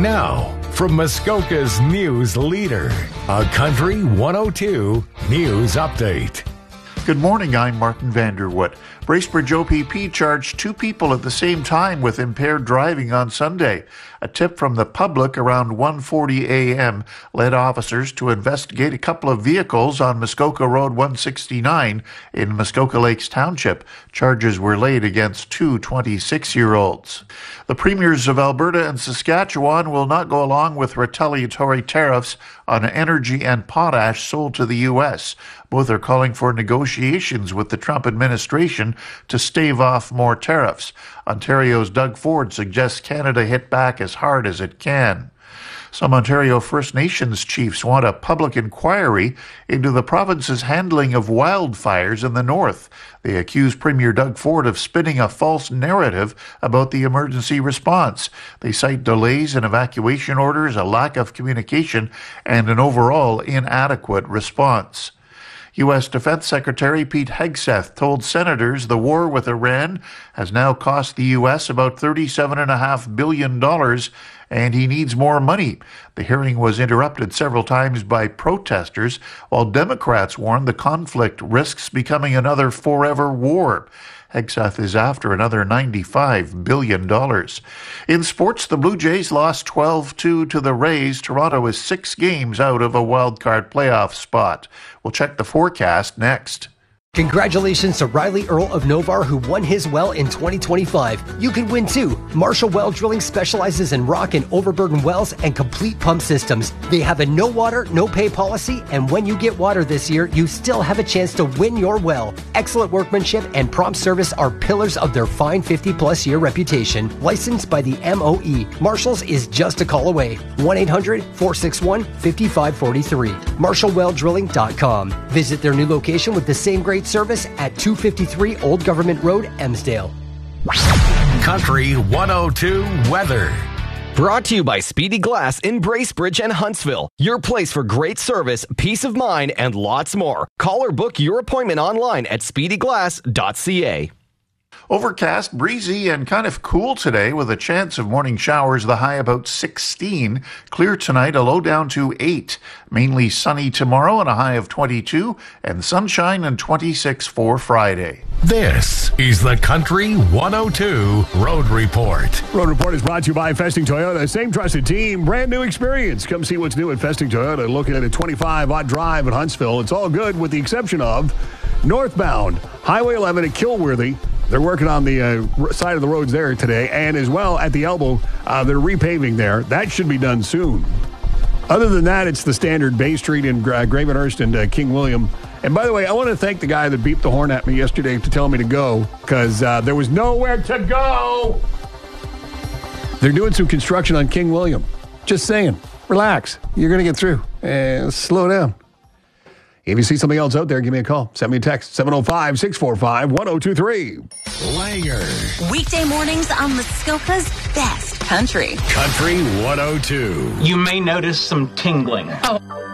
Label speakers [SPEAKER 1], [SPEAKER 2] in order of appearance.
[SPEAKER 1] Now, from Muskoka's news leader, a Country 102 News Update.
[SPEAKER 2] Good morning, I'm Martin Vanderwood. Bracebridge OPP charged 2 people at the same time with impaired driving on Sunday. A tip from the public around 1:40 a.m. led officers to investigate a couple of vehicles on Muskoka Road 169 in Muskoka Lakes Township. Charges were laid against 2 26-year-olds. The premiers of Alberta and Saskatchewan will not go along with retaliatory tariffs on energy and potash sold to the U.S. Both are calling for negotiations with the Trump administration to stave off more tariffs. Ontario's Doug Ford suggests Canada hit back as hard as it can. Some Ontario First Nations chiefs want a public inquiry into the province's handling of wildfires in the north. They accuse Premier Doug Ford of spinning a false narrative about the emergency response. They cite delays in evacuation orders, a lack of communication, and an overall inadequate response. U.S. Defense Secretary Pete Hegseth told senators the war with Iran has now cost the U.S. about $37.5 billion, and he needs more money. The hearing was interrupted several times by protesters, while Democrats warned the conflict risks becoming another forever war. Hegseth is after another $95 billion. In sports, the Blue Jays lost 12-2 to the Rays. Toronto is 6 games out of a wildcard playoff spot. We'll check the forecast next.
[SPEAKER 3] Congratulations to Riley Earl of Novar, who won his well in 2025. You can win too. Marshall Well Drilling specializes in rock and overburden wells and complete pump systems. They have a no water, no pay policy, and when you get water this year, you still have a chance to win your well. Excellent workmanship and prompt service are pillars of their fine 50-plus year reputation. Licensed by the MOE, Marshall's is just a call away. 1-800-461-5543. MarshallWellDrilling.com. Visit their new location with the same great service at 253 Old Government Road, Emsdale.
[SPEAKER 1] Country 102 weather.
[SPEAKER 4] Brought to you by Speedy Glass in Bracebridge and Huntsville. Your place for great service, peace of mind, and lots more. Call or book your appointment online at speedyglass.ca.
[SPEAKER 2] Overcast, breezy, and kind of cool today with a chance of morning showers, the high about 16. Clear tonight, a low down to 8. Mainly sunny tomorrow and a high of 22. And sunshine and 26 for Friday.
[SPEAKER 1] This is the Country 102 Road Report.
[SPEAKER 5] Road Report is brought to you by Festing Toyota. Same trusted team, brand new experience. Come see what's new at Festing Toyota. Looking at a 25-odd drive in Huntsville. It's all good with the exception of northbound Highway 11 at Kilworthy. They're working on the side of the roads there today, and as well at the elbow, they're repaving there. That should be done soon. Other than that, it's the standard Bay Street in Gravenhurst and King William. And by the way, I want to thank the guy that beeped the horn at me yesterday to tell me to go, because there was nowhere to go. They're doing some construction on King William. Just saying, relax. You're going to get through. Slow down. If you see something else out there, give me a call. Send me a text, 705-645-1023.
[SPEAKER 1] Langer.
[SPEAKER 6] Weekday mornings on Muskoka's best country.
[SPEAKER 1] Country 102.
[SPEAKER 7] You may notice some tingling.
[SPEAKER 6] Oh.